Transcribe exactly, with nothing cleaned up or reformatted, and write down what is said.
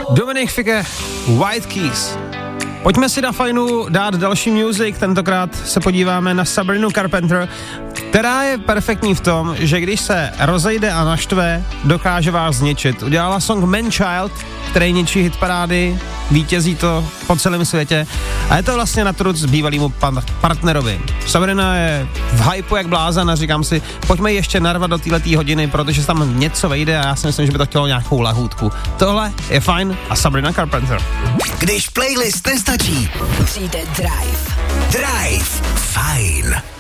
Dominik Fike, White Keys. Pojďme si na fajnu dát další music, tentokrát se podíváme na Sabrinu Carpenter, která je perfektní v tom, že když se rozejde a naštve, dokáže vás zničit. Udělala song Man Child, který ničí hitparády, vítězí to po celém světě a je to vlastně na trud s bývalýmu pan- partnerovi. Sabrina je v hypeu jak blázen a říkám si, pojďme ještě narvat do této hodiny, protože tam něco vejde a já si myslím, že by to chtělo nějakou lahůdku. Tohle je fajn a Sabrina Carpenter. Když playlist nestačí, přijde Drive. Drive. Fajn.